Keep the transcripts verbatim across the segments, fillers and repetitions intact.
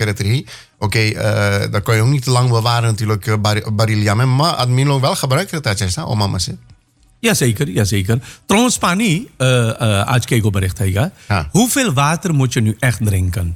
territorie. Oké, okay, uh, dan kan je ook niet te lang bewaren natuurlijk, uh, bar- Bariliam. Maar Admilo wel gebruikt het dat om mama se. Jazeker, jazeker. Trouwens, Pani, uh, uh, आज के को bericht है ja. Hoeveel water moet je nu echt drinken?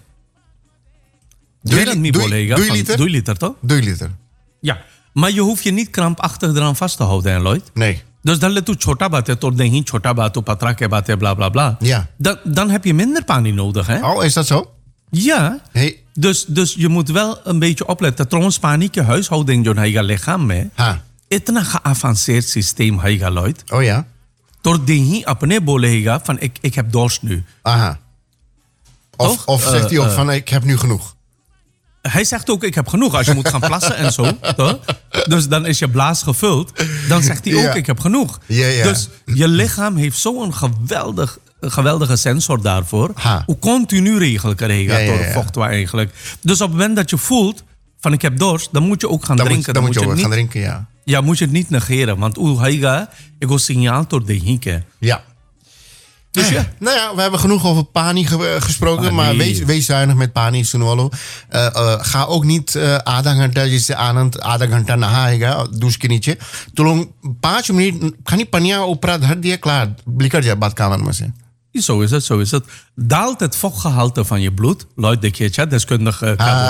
Drie liter? Drie liter, toch? Drie liter. Ja, maar je hoeft je niet krampachtig eraan vast te houden, hè, Lloyd? Nee. Dus dan let je छोटा बात है, तो नहीं छोटा बात, तो पतरा के बात है, bla bla bla. Ja. Dan, dan heb je minder Pani nodig, hè? Oh, is dat zo? Ja. Hey. Dus, dus je moet wel een beetje opletten. Trouwens, Pani के huishouding जो है ये लिखाम में हाँ. इतना geavanceerd systeem है Lloyd. Oh ja. Door die ही अपने बोलेगा van ik, ik heb dorst nu. Aha. Of, of zegt hij uh, ook uh, van ik heb nu genoeg. Hij zegt ook, ik heb genoeg. Als je moet gaan plassen en zo. Toch? Dus dan is je blaas gevuld. Dan zegt hij ook, ja. ik heb genoeg. Ja, ja. Dus je lichaam heeft zo'n geweldig, geweldige sensor daarvoor. Ha. Hoe continu regel krijgen ja, ja, ja. door vocht eigenlijk. Dus op het moment dat je voelt van ik heb dorst, dan moet je ook gaan dan drinken. Moet, dan, dan moet je, moet je niet, gaan drinken, ja. Ja, moet je het niet negeren. Want hoe hij gaat, ik wil signaal door de hinken. Ja. Dus ja. Nou ja, we hebben genoeg over Pani ge- gesproken. Pani. Maar wees, wees zuinig met Pani, Sunwalo. Uh, uh, ga ook niet uh, आधा घंटा जिससे आनंद आधा घंटा नहाएगा दूध के नीचे. तो लोग पाँच मिनट खाली पनिया ऊपर धर दिया klaar. Blikker je badkamer में से. Zo is het, zo is het. Daalt het vochtgehalte van je bloed, Lloyd de Keertje, deskundige uh,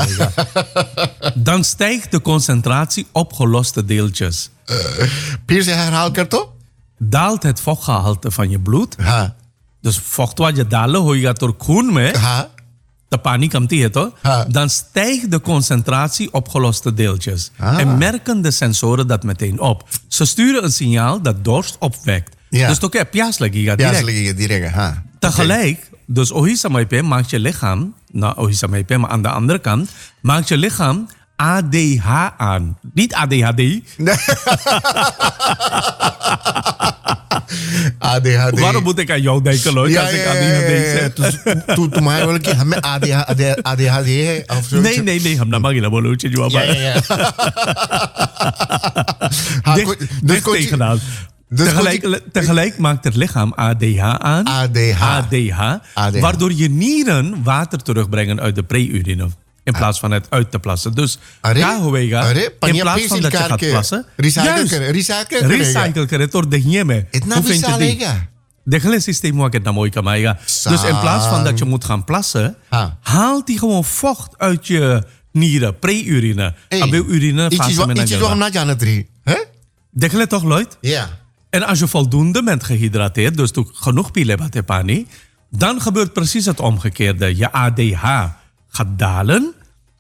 dan stijgt de concentratie opgeloste deeltjes. फिर से herhaal कर तो? Daalt het vochtgehalte van je bloed. हाँ. Dus vocht wat je dalen hoega door खून में, हाँ. de paniek komt hier toch? हाँ. Dan stijgt de concentratie opgeloste deeltjes. Ah. En merken de sensoren dat meteen op. Ze sturen een signaal dat dorst opwekt. Ja. Dus toch, pias lagi gaat direct. Pias lagi direct, ha. Tegelijk, okay. Dus ohisamaipe maakt je lichaam, nou ohisamaipe, maar aan de andere kant, maakt je lichaam A D H aan. Niet A D H D. Nee. A D H D. Waarom moet ik aan jou denken, Lloyd, ja, als ja, ik A D H D zeg? Toen toen mij wel een keer hame A D H D of zo. Nee, nee, nee, hamna magila bolootje jo ja, ja, ja. Dicht, dicht tegenaan. Dus tegelijk, je, tegelijk maakt het lichaam A D H aan. A D H. A D H, A D H. Waardoor je nieren water terugbrengen uit de pre-urine. In plaats van het uit te plassen. Dus ga hoega. In plaats van dat je gaat plassen. Recycle, recycle, recycle keren door de hieme. Hoe vind je die? De hele systeem moet ik het nou mooi kan maken. Dus in plaats van dat je moet gaan plassen, ha. haalt die gewoon vocht uit je nieren, pre-urine. Hey, urine iets is waarom na je aan het drie. De hele toch, Lloyd? Ja. En als je voldoende bent gehydrateerd, dus toch genoeg pile hebt pani, dan gebeurt precies het omgekeerde. Je A D H gaat dalen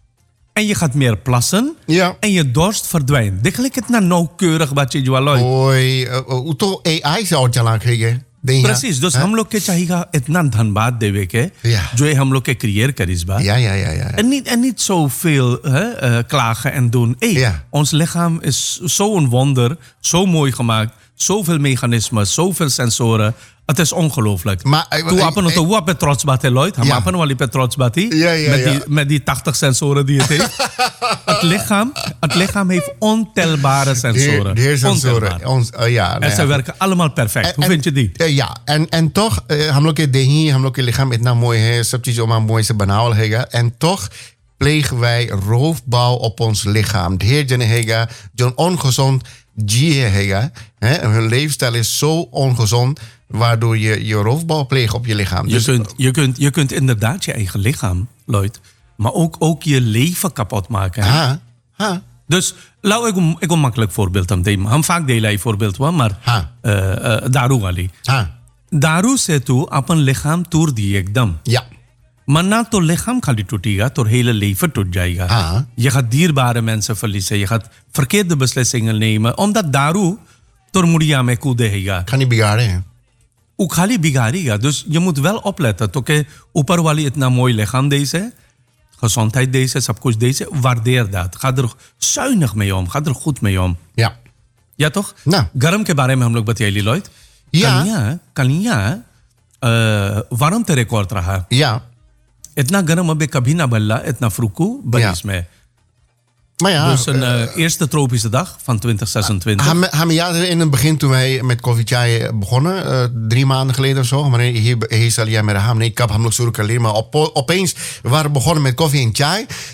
en je gaat meer plassen ja. en je dorst verdwijnt. Degelijk het nou nauwkeurig wat je doet. Oei, hoe toch A I zou het al krijgen? Precies, dus हम लोग के चाहिए इतना धनबाद देवे के जो हम लोग के क्रिएट करीस बा. Ja, ja, ja, ja. En niet en niet zoveel hè, uh, klagen en doen. Hey, ja. Ons lichaam is zo'n wonder, zo mooi gemaakt, zoveel mechanismen, zoveel sensoren. Het is ongelooflijk. Maar toen apen het ook op trots bate Lloyd, ham apen wel op trots bate met die met die tachtig sensoren die het heeft. Het lichaam, het lichaam heeft ontelbare sensoren. De heer sensoren. Ons, uh, ja, en ze ja. werken allemaal perfect. En, Hoe vind je die? Uh, ja, en en toch, uh, हम लोग के देही, हम लोग के लिchaam इतना mooi है, सब चीज oma mooi से बनावल हैगा. En toch plegen wij roofbouw op ons lichaam. De heer jene हैगा, जो ongezond जी हैगा. Hun leefstijl is zo ongezond, waardoor je je roofbouw pleegt op je lichaam. Je, dus, kunt, je, kunt, je kunt inderdaad je eigen lichaam, Lloyd, maar ook, ook je leven kapot maken. Ha, ha. Dus laat ik een, ik een makkelijk voorbeeld aan nemen. Ham vaak deel hij voorbeeld wel, maar uh, uh, daru ali. Daru se tu op een lichaam toer die ekdam. Ja. Maar na to lichaam खाली टूटेगा, तो hele leven टूट जाएगा. हाँ. Je gaat dierbare mensen verliezen. Je gaat verkeerde beslissingen nemen. Omdat daru door मुड़िया में कूदेगा. Kan niet bigaaren. Ook खाली बिगाड़ेगा. Dus je moet wel opletten. तो के ऊपर वाली इतना mooi lichaam deze, gezondheid deze, सब कुछ deze, waardeer dat. Ga er zuinig mee om. Ga er goed mee om. Ja. Ja toch? Nou. गर्म के बारे में हम लोग बताइए Lloyd. Ja. कलियाँ कलियाँ वारम ते रिकॉर्ड रहा. Ja. इतना गर्म अबे कभी ना बल्ला, इतना फ्रुकू बनिस ja. में. Maar ja, dus een uh, eerste tropische dag van twintig zesentwintig. Haben ja in het begin toen wij met Koffie Chai begonnen, uh, drie maanden geleden of zo, maar hier hier zal jij met hem nee, ik heb hem nog zo alleen maar op, opeens we waren begonnen met koffie en chai.